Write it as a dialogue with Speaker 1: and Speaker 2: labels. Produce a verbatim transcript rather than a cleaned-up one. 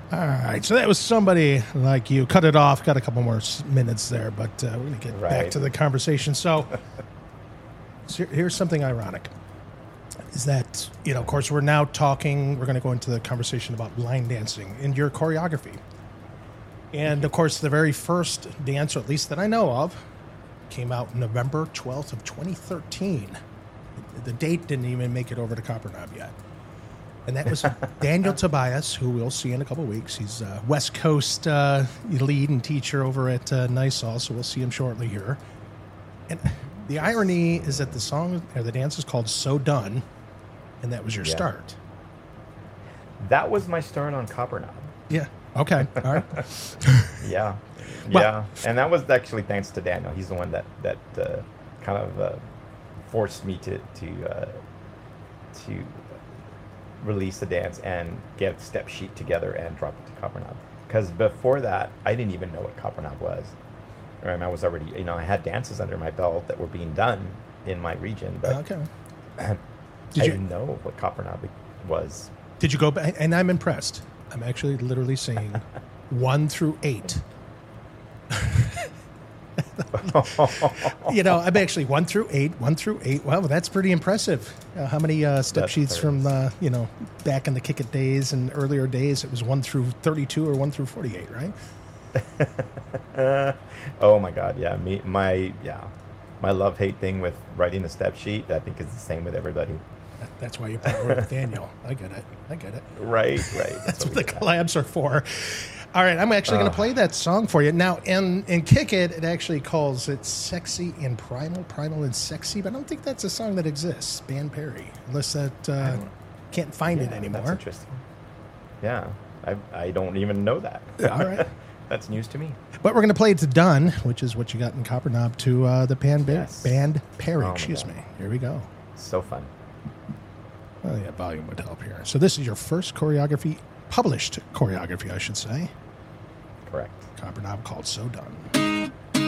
Speaker 1: All right, so that was Somebody Like You. Cut it off. Got a couple more s- minutes there, but uh, we're going to get
Speaker 2: Right.
Speaker 1: back to the conversation. So, so here's something ironic. Is that, you know, of course, we're now talking, we're going to go into the conversation about line dancing and your choreography. And, of course, the very first dance, or at least that I know of, came out November twelfth of twenty thirteen. The date didn't even make it over to Copper Knob yet. And that was Daniel Tobias, who we'll see in a couple of weeks. He's a West Coast uh, lead and teacher over at uh, Nysall, so we'll see him shortly here. And the irony is that the song, or the dance is called So Done, and that was your
Speaker 2: Yeah.
Speaker 1: start.
Speaker 2: That was my start on Copper Knob.
Speaker 1: Yeah. Okay. All right.
Speaker 2: Yeah,
Speaker 1: Well-
Speaker 2: yeah, and that was actually thanks to Daniel. He's the one that that uh, kind of uh, forced me to to uh, to release the dance and get the step sheet together and drop it to Copper Knob. Because before that, I didn't even know what Copper Knob was. I mean, I was already, you know, I had dances under my belt that were being done in my region, but
Speaker 1: Okay.
Speaker 2: I
Speaker 1: Did you-
Speaker 2: didn't know what Copper Knob was.
Speaker 1: Did you go back? And I'm impressed. I'm actually literally saying one through eight. You know, I'm actually one through eight, one through eight. Well, that's pretty impressive. Uh, how many uh, step
Speaker 2: That's
Speaker 1: sheets from,
Speaker 2: hilarious.
Speaker 1: uh, you know, back in the Kick It days and earlier days? It was one through thirty-two or one through forty-eight, right?
Speaker 2: Uh, oh my God, yeah, me, my, yeah, my love hate thing with writing a step sheet, I think is the same with everybody.
Speaker 1: That- That's why you partner with Daniel. I get it. I get it.
Speaker 2: Right, right.
Speaker 1: That's what
Speaker 2: we
Speaker 1: the
Speaker 2: did.
Speaker 1: collabs are for. All right, I'm actually going
Speaker 2: Uh.
Speaker 1: to play that song for you. Now, in, in Kick It, it actually calls it Sexy and Primal, Primal and Sexy, but I don't think that's a song that exists, Ban Perry, unless that uh,
Speaker 2: don't-
Speaker 1: can't find it
Speaker 2: Yeah,
Speaker 1: anymore.
Speaker 2: That's interesting. Yeah, I, I don't even know that.
Speaker 1: All right.
Speaker 2: That's news to me.
Speaker 1: But we're going to play It's Done, which is what you got in Copper Knob, to uh, the Pan
Speaker 2: Yes.
Speaker 1: Band Perry.
Speaker 2: Oh, my
Speaker 1: Excuse
Speaker 2: God.
Speaker 1: me. Here we go.
Speaker 2: So fun.
Speaker 1: Oh, yeah, volume would help here. So this is your first choreography, published choreography, I should say.
Speaker 2: Correct.
Speaker 1: Copper Knob called So Done.